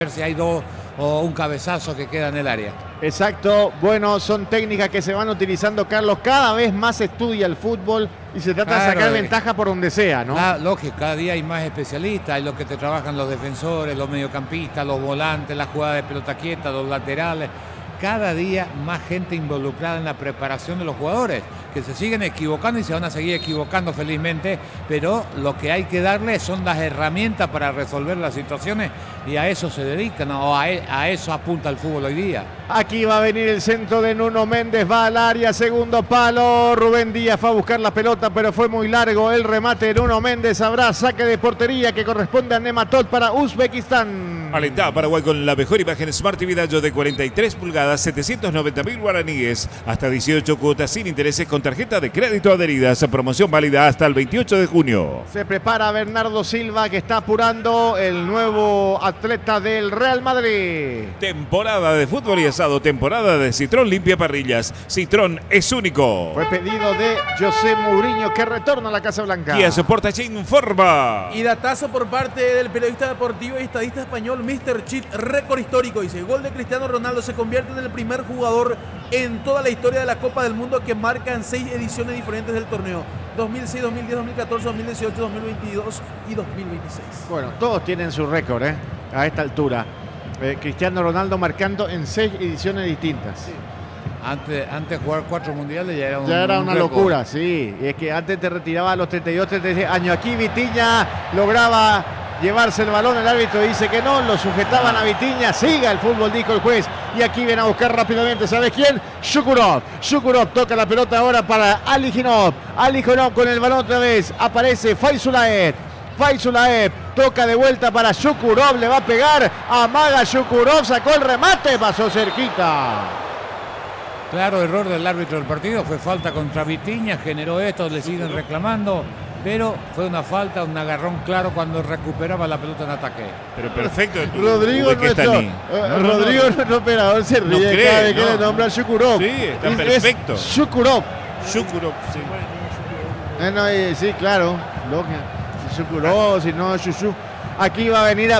si hay dos o un cabezazo que queda en el área. Exacto, bueno, son técnicas que se van utilizando, Carlos. Cada vez más se estudia el fútbol y se trata de sacar ventaja por donde sea, ¿no? Lógico, cada día hay más especialistas, hay los que te trabajan los defensores, los mediocampistas, los volantes, la jugada de pelota quieta, los laterales. Cada día más gente involucrada en la preparación de los jugadores, que se siguen equivocando y se van a seguir equivocando felizmente, pero lo que hay que darles son las herramientas para resolver las situaciones y a eso se dedican, o a eso apunta el fútbol hoy día. Aquí va a venir el centro de Nuno Méndez, va al área, segundo palo, Rubén Díaz fue a buscar la pelota, pero fue muy largo el remate de Nuno Méndez. Habrá saque de portería que corresponde a Nematov para Uzbekistán. Alentá Paraguay con la mejor imagen Smart TV Dayo de 43 pulgadas, 790.000 guaraníes, hasta 18 cuotas sin intereses con tarjeta de crédito adheridas. Promoción válida hasta el 28 de junio. Se prepara Bernardo Silva, que está apurando, el nuevo atleta del Real Madrid. Temporada de fútbol y asado, temporada de Citrón limpia parrillas. Citrón es único. Fue pedido de José Mourinho, que retorna a la Casa Blanca. Y a su Portachín informa. Y datazo por parte del periodista deportivo y estadista español Mr. Cheat, récord histórico. Dice, gol de Cristiano Ronaldo, se convierte en el primer jugador en toda la historia de la Copa del Mundo que marca en 6 ediciones diferentes del torneo: 2006, 2010, 2014, 2018, 2022 y 2026. Bueno, todos tienen su récord, a esta altura. Cristiano Ronaldo marcando en 6 ediciones distintas. Sí. Antes de jugar 4 mundiales ya era una locura, sí. Y es que antes te retiraba a los 32, 36 años. Aquí Vitinha lograba llevarse el balón, el árbitro dice que no, lo sujetaban a Vitinha. Siga el fútbol, dijo el juez. Y aquí viene a buscar rápidamente, ¿sabes quién? Shukurov. Shukurov toca la pelota ahora para Alijinov. Alijinov con el balón otra vez. Aparece Faizulaev. Faizulaev toca de vuelta para Shukurov, le va a pegar, amaga Shukurov, sacó el remate, pasó cerquita. Claro, error del árbitro del partido, fue falta contra Vitinha, generó esto, le siguen reclamando, pero fue una falta, un agarrón claro cuando recuperaba la pelota en ataque. Pero perfecto. Rodrigo, Rodrigo, nuestro operador, se ríe cada vez que le nombra Shukurov. Sí, está perfecto. Shukurov. Shukurov, sí. Sí, claro, lógico. Shukurov, si no, Shushu. Aquí va a venir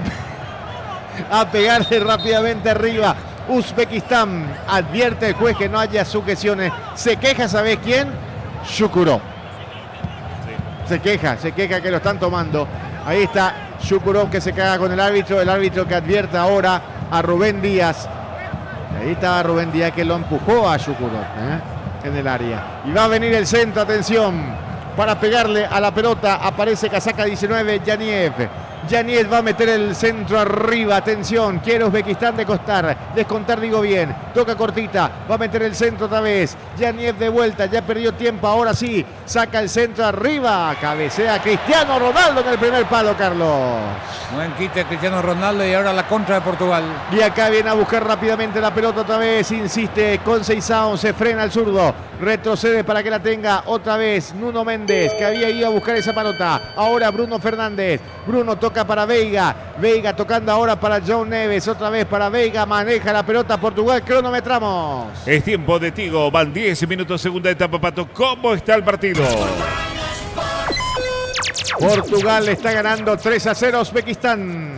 a pegarle rápidamente arriba. Uzbekistán, advierte el juez que no haya sujeciones. Se queja, ¿sabés quién? Shukurov. Sí. Se queja que lo están tomando. Ahí está Shukurov, que se caga con el árbitro que advierte ahora a Rubén Díaz. Ahí estaba Rubén Díaz, que lo empujó a Shukurov en el área. Y va a venir el centro, atención. Para pegarle a la pelota aparece casaca 19, Yaniev. Yaniev va a meter el centro arriba, atención, quiere Uzbekistán descontar digo bien, toca cortita, va a meter el centro otra vez, Yaniev de vuelta, ya perdió tiempo, ahora sí, saca el centro arriba, cabecea Cristiano Ronaldo en el primer palo, Carlos. Buen quite Cristiano Ronaldo y ahora la contra de Portugal. Y acá viene a buscar rápidamente la pelota otra vez, insiste Conceição, se frena el zurdo, retrocede para que la tenga otra vez Nuno Méndez, que había ido a buscar esa pelota, ahora Bruno Fernández, Bruno toca para Veiga, Veiga tocando ahora para João Neves, otra vez para Veiga, maneja la pelota Portugal, cronometramos. Es tiempo de Tigo, van 10 minutos, segunda etapa, Pato, ¿cómo está el partido? Portugal está ganando 3-0 a Uzbekistán.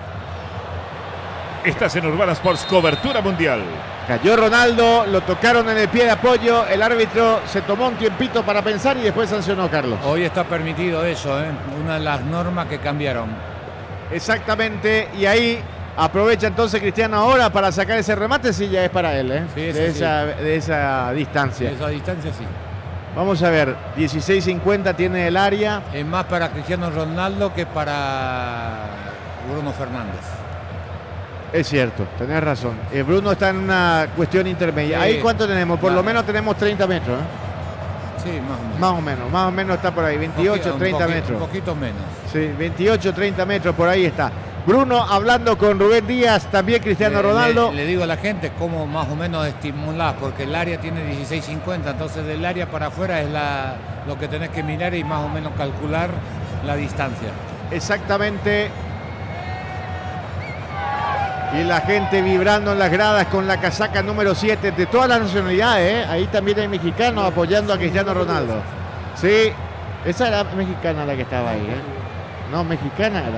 Estás en Urbana Sports, cobertura mundial. Cayó Ronaldo, lo tocaron en el pie de apoyo, el árbitro se tomó un tiempito para pensar y después sancionó, Carlos. Hoy está permitido eso, una de las normas que cambiaron. Exactamente, y ahí aprovecha entonces Cristiano ahora para sacar ese remate, sí, ya es para él, sí, de esa distancia. De esa distancia sí. Vamos a ver, 16.50 tiene el área. Es más para Cristiano Ronaldo que para Bruno Fernández. Es cierto, tenés razón. Bruno está en una cuestión intermedia. Sí. ¿Ahí cuánto tenemos? Por lo menos tenemos 30 metros. Sí, más o menos está por ahí, 28, 30 metros. Un poquito menos. Sí, 28, 30 metros, por ahí está. Bruno hablando con Rubén Díaz, también Cristiano Ronaldo. Le digo a la gente cómo más o menos estimular, porque el área tiene 16.50, entonces del área para afuera es lo que tenés que mirar y más o menos calcular la distancia. Exactamente. Y la gente vibrando en las gradas con la casaca número 7 de todas las nacionalidades, Ahí también hay mexicanos apoyando a Cristiano Ronaldo. Sí, esa era mexicana la que estaba ahí, No, mexicana era.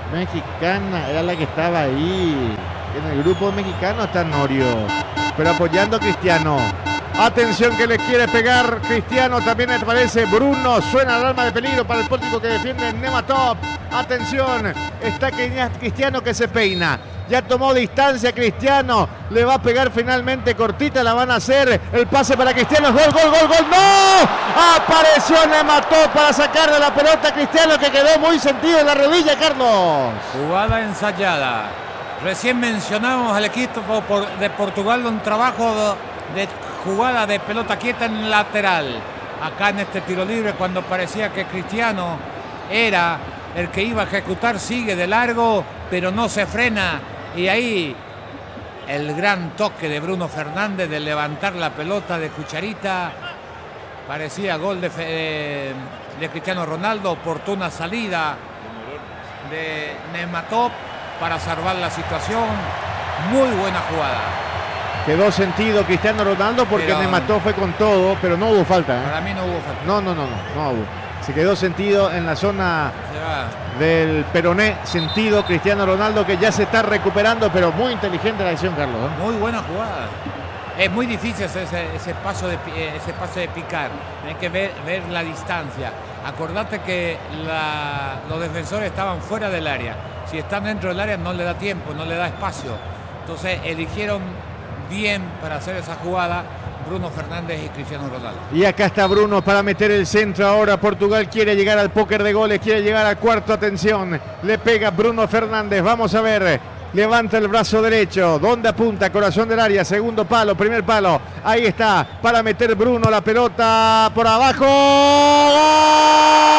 Mexicana era la que estaba ahí. En el grupo mexicano está Norio, pero apoyando a Cristiano. Atención que le quiere pegar Cristiano, también aparece Bruno, suena alarma de peligro para el pórtico que defiende Nematov. Atención, está Cristiano que se peina, ya tomó distancia Cristiano, le va a pegar finalmente cortita, la van a hacer, el pase para Cristiano, gol, ¡no! Apareció Nematov para sacarle la pelota a Cristiano que quedó muy sentido en la rodilla, Carlos. Jugada ensayada. Recién mencionamos al equipo de Portugal, un trabajo de jugada de pelota quieta en lateral. Acá en este tiro libre, cuando parecía que Cristiano era el que iba a ejecutar, sigue de largo, pero no se frena. Y ahí el gran toque de Bruno Fernández de levantar la pelota de cucharita. Parecía gol de Cristiano Ronaldo. Oportuna salida de Nematov para salvar la situación. Muy buena jugada. Quedó sentido Cristiano Ronaldo porque Nematov fue con todo, pero no hubo falta. Para mí no hubo falta. No hubo. Se quedó sentido en la zona del peroné, sentido Cristiano Ronaldo que ya se está recuperando, pero muy inteligente la acción, Carlos. Muy buena jugada. Es muy difícil ese paso de picar. Hay que ver la distancia. Acordate que los defensores estaban fuera del área. Si están dentro del área no le da tiempo, no le da espacio. Entonces eligieron bien para hacer esa jugada Bruno Fernández y Cristiano Ronaldo. Y acá está Bruno para meter el centro ahora. Portugal quiere llegar al póker de goles, quiere llegar al cuarto. Atención, le pega Bruno Fernández. Vamos a ver. Levanta el brazo derecho. ¿Dónde apunta? Corazón del área. Segundo palo, primer palo. Ahí está para meter Bruno la pelota por abajo. ¡Gol!